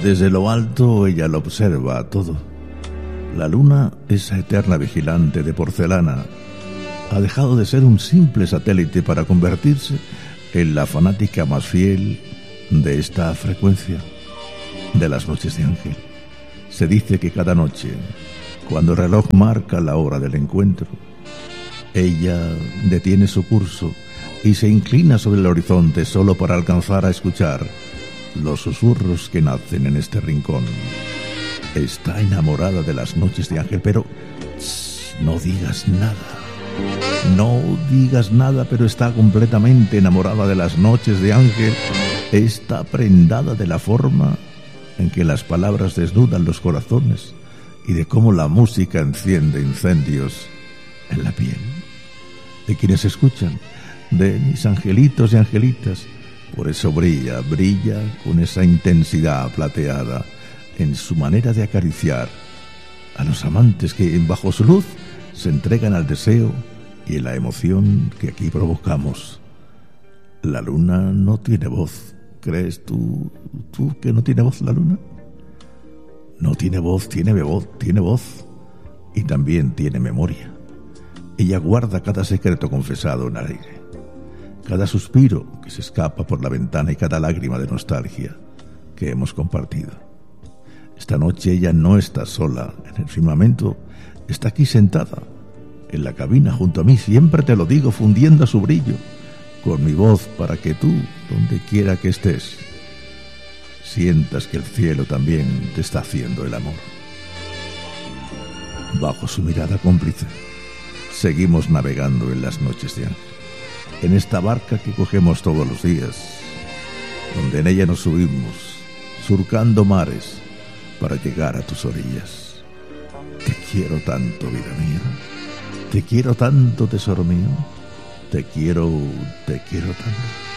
Desde lo alto ella lo observa todo. La luna, esa eterna vigilante de porcelana, ha dejado de ser un simple satélite para convertirse en la fanática más fiel de esta frecuencia, de las noches de Ángel. Se dice que cada noche, cuando el reloj marca la hora del encuentro, ella detiene su curso y se inclina sobre el horizonte solo para alcanzar a escuchar los susurros que nacen en este rincón. Está enamorada de las noches de Ángel, pero no digas nada. No digas nada, pero está completamente enamorada de las noches de Ángel. Está prendada de la forma en que las palabras desnudan los corazones y de cómo la música enciende incendios en la piel de quienes escuchan, de mis angelitos y angelitas. Por eso brilla con esa intensidad plateada en su manera de acariciar a los amantes que bajo su luz se entregan al deseo y en la emoción que aquí provocamos. La luna no tiene voz. ¿Crees tú que no tiene voz la luna? No tiene voz, tiene voz y también tiene memoria. Ella guarda cada secreto confesado en el aire, cada suspiro que se escapa por la ventana y cada lágrima de nostalgia que hemos compartido. Esta noche ella no está sola en el firmamento, está aquí sentada en la cabina junto a mí, siempre te lo digo, fundiendo su brillo con mi voz para que tú, donde quiera que estés, sientas que el cielo también te está haciendo el amor. Bajo su mirada cómplice, seguimos navegando en las noches de Ángel, en esta barca que cogemos todos los días, donde en ella nos subimos, surcando mares para llegar a tus orillas. Te quiero tanto, vida mía, te quiero tanto, tesoro mío, te quiero tanto.